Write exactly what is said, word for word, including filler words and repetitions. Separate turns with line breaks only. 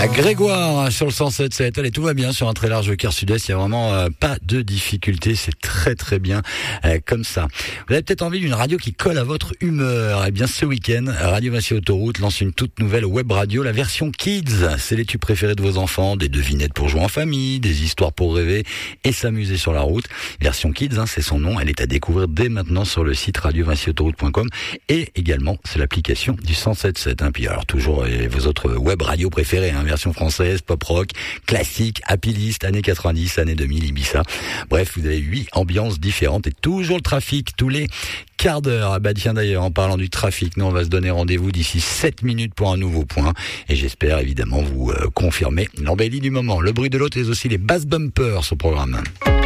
À Grégoire sur le cent sept sept. Allez, tout va bien sur un très large quart sud-est. Il y a vraiment euh, pas de difficulté. C'est très très bien euh, comme ça. Vous avez peut-être envie d'une radio qui colle à votre humeur. Eh bien, ce week-end, Radio Massy Autoroute lance une toute nouvelle web radio, la version Kids. C'est les tubes préférés de vos enfants, des devinettes pour jouer en famille, des histoires pour rêver et s'amuser sur la route. Version Kids, hein, c'est son nom. Elle est à découvrir dès maintenant sur le site radio massy autoroute point com et également c'est l'application du cent sept sept. Hein. Puis alors toujours euh, vos autres web radios préférées. Hein. Version française, pop rock, classique, happy list, années quatre-vingt-dix, années deux mille, Ibiza. Bref, vous avez huit ambiances différentes et toujours le trafic tous les quarts d'heure. Ah bah tiens d'ailleurs, en parlant du trafic, nous on va se donner rendez-vous d'ici sept minutes pour un nouveau point et j'espère évidemment vous euh, confirmer l'embellie du moment. Le bruit de l'autre et aussi les bass bumpers au programme.